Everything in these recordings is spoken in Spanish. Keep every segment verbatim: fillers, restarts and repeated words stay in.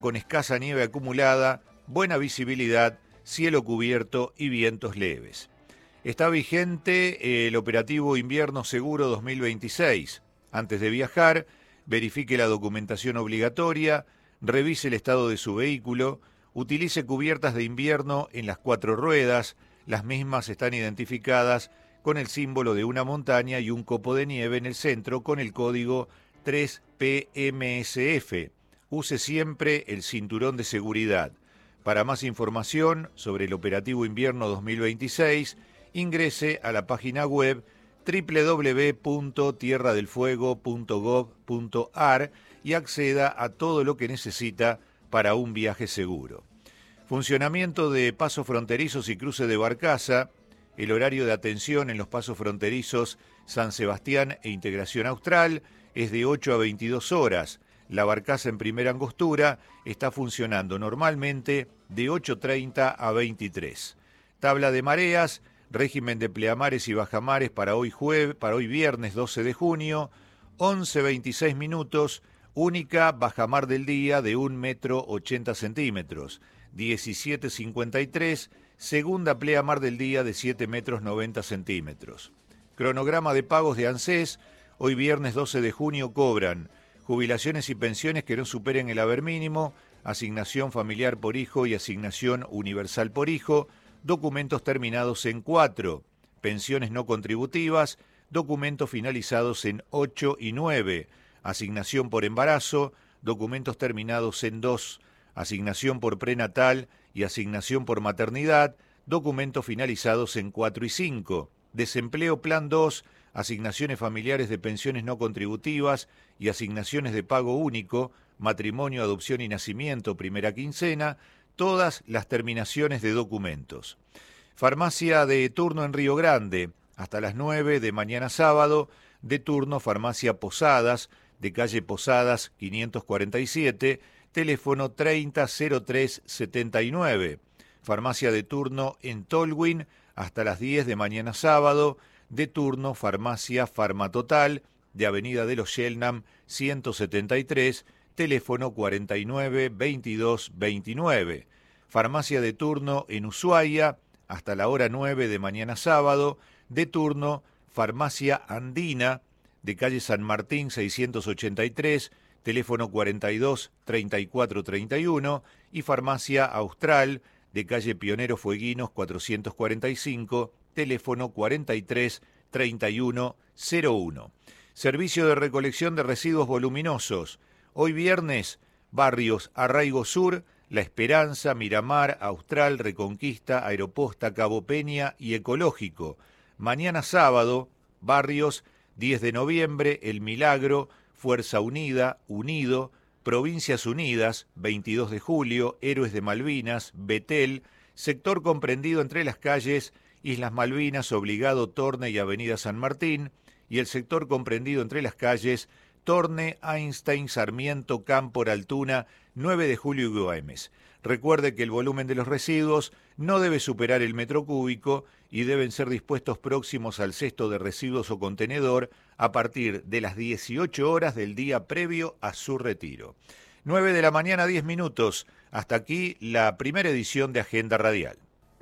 con escasa nieve acumulada, buena visibilidad, cielo cubierto y vientos leves. Está vigente el operativo Invierno Seguro dos mil veintiséis. Antes de viajar, verifique la documentación obligatoria, revise el estado de su vehículo, utilice cubiertas de invierno en las cuatro ruedas. Las mismas están identificadas con el símbolo de una montaña y un copo de nieve en el centro con el código tres P M S F. Use siempre el cinturón de seguridad. Para más información sobre el operativo Invierno dos mil veintiséis, ingrese a la página web doble u doble u doble u punto tierra del fuego punto gov punto a r y acceda a todo lo que necesita para un viaje seguro. Funcionamiento de pasos fronterizos y cruce de barcaza. El horario de atención en los pasos fronterizos San Sebastián e Integración Austral es de ocho a veintidós horas. La barcaza en primera angostura está funcionando normalmente de ocho treinta a veintitrés. Tabla de mareas, régimen de pleamares y bajamares para hoy jueves, para hoy viernes doce de junio, once veintiséis minutos, única bajamar del día de un metro ochenta centímetros, diecisiete cincuenta y tres, segunda pleamar del día de siete metros noventa centímetros. Cronograma de pagos de ANSES, hoy viernes doce de junio cobran jubilaciones y pensiones que no superen el haber mínimo, asignación familiar por hijo y asignación universal por hijo, documentos terminados en cuatro, pensiones no contributivas, documentos finalizados en ocho y nueve, asignación por embarazo, documentos terminados en dos, asignación por prenatal y asignación por maternidad, documentos finalizados en cuatro y cinco, desempleo plan dos, asignaciones familiares de pensiones no contributivas y asignaciones de pago único, matrimonio, adopción y nacimiento, primera quincena, todas las terminaciones de documentos. Farmacia de turno en Río Grande, hasta las nueve de mañana sábado, de turno Farmacia Posadas, de calle Posadas quinientos cuarenta y siete, teléfono treinta cero tres setenta y nueve. Farmacia de turno en Tolwyn, hasta las diez de mañana sábado, de turno Farmacia Farmatotal, de Avenida de los Shelnam ciento setenta y tres, teléfono cuarenta y nueve veintidós veintinueve. Farmacia de turno en Ushuaia, hasta la hora nueve de mañana sábado, de turno Farmacia Andina, de calle San Martín seiscientos ochenta y tres, teléfono cuarenta y dos treinta y cuatro treinta y uno, y Farmacia Austral, de calle Pionero Fueguinos cuatrocientos cuarenta y cinco, teléfono cuarenta y tres treinta y uno cero uno. Servicio de recolección de residuos voluminosos. Hoy viernes, barrios Arraigo Sur, La Esperanza, Miramar, Austral, Reconquista, Aeroposta, Cabo Peña y Ecológico. Mañana sábado, barrios diez de noviembre, El Milagro, Fuerza Unida, Unido, Provincias Unidas, veintidós de julio, Héroes de Malvinas, Betel, sector comprendido entre las calles Islas Malvinas, Obligado, Torne y Avenida San Martín, y el sector comprendido entre las calles Torne, Einstein, Sarmiento, Cámpora, Altuna, nueve de julio y Güemes. Recuerde que el volumen de los residuos no debe superar el metro cúbico y deben ser dispuestos próximos al cesto de residuos o contenedor a partir de las dieciocho horas del día previo a su retiro. nueve de la mañana, diez minutos. Hasta aquí la primera edición de Agenda Radial.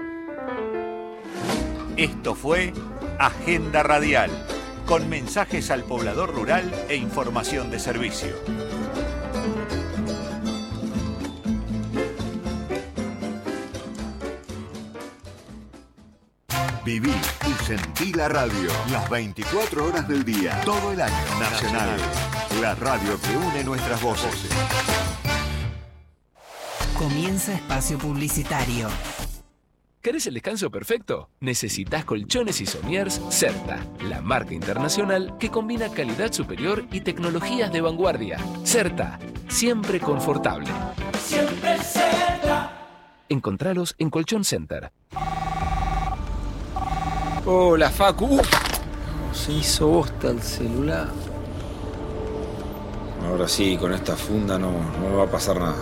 Esto fue Agenda Radial, con mensajes al poblador rural e información de servicio. Viví y sentí la radio. Las veinticuatro horas del día, todo el año. Nacional, la radio que une nuestras voces. Comienza espacio publicitario. ¿Querés el descanso perfecto? Necesitas colchones y somiers Certa, la marca internacional que combina calidad superior y tecnologías de vanguardia. Certa, siempre confortable. Siempre Certa. Encontralos en Colchón Center. Hola, Facu. Uh, se hizo bosta el celular. Ahora sí, con esta funda no, no me va a pasar nada.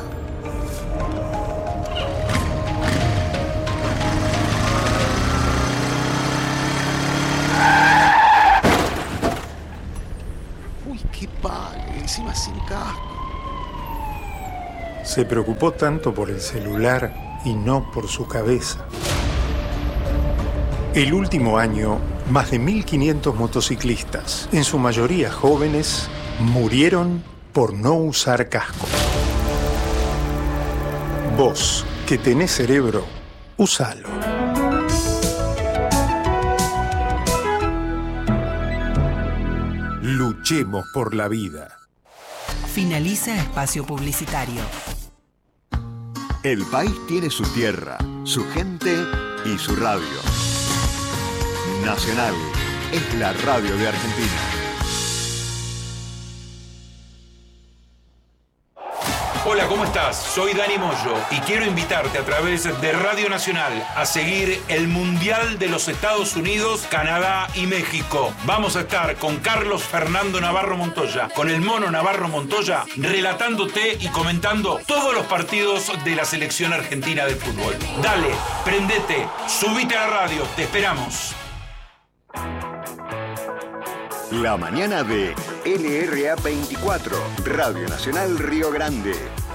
Uy, qué pague, encima sin casco. se preocupó tanto por el celular y no por su cabeza. El último año, más de mil quinientos motociclistas, en su mayoría jóvenes, murieron por no usar casco. Vos, que tenés cerebro, usalo. Luchemos por la vida. Finaliza espacio publicitario. El país tiene su tierra, su gente y su radio. Nacional es la radio de Argentina. Hola, ¿cómo estás? Soy Dani Moyo y quiero invitarte a través de Radio Nacional a seguir el Mundial de los Estados Unidos, Canadá y México. Vamos a estar con Carlos Fernando Navarro Montoya, con el Mono Navarro Montoya, relatándote y comentando todos los partidos de la selección argentina de fútbol. Dale, prendete, subite a la radio, te esperamos. La mañana de L R A veinticuatro, Radio Nacional Río Grande.